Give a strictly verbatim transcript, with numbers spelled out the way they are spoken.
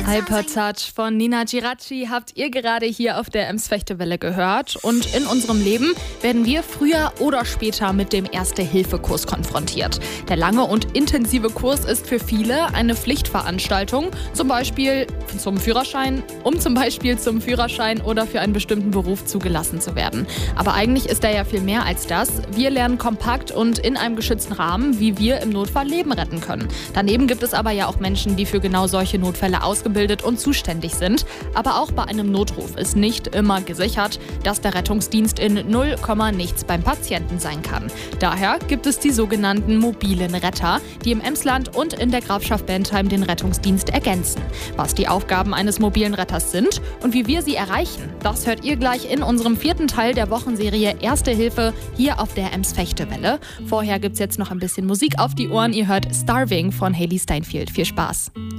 Hypertouch von Nina Giraci habt ihr gerade hier auf der Ems-Fechtewelle gehört. Und in unserem Leben werden wir früher oder später mit dem Erste-Hilfe-Kurs konfrontiert. Der lange und intensive Kurs ist für viele eine Pflichtveranstaltung, zum Beispiel zum Führerschein, um zum Beispiel zum Führerschein oder für einen bestimmten Beruf zugelassen zu werden. Aber eigentlich ist er ja viel mehr als das. Wir lernen kompakt und in einem geschützten Rahmen, wie wir im Notfall Leben retten können. Daneben gibt es aber ja auch Menschen, die für genau solche Notfälle ausgebildet und zuständig sind. Aber auch bei einem Notruf ist nicht immer gesichert, dass der Rettungsdienst in null Komma nichts beim Patienten sein kann. Daher gibt es die sogenannten mobilen Retter, die im Emsland und in der Grafschaft Bentheim den Rettungsdienst ergänzen. Was die Aufgaben eines mobilen Retters sind und wie wir sie erreichen, das hört ihr gleich in unserem vierten Teil der Wochenserie Erste Hilfe hier auf der Ems-Fechtewelle. Vorher gibt's jetzt noch ein bisschen Musik auf die Ohren. Ihr hört Starving von Hayley Steinfeld. Viel Spaß.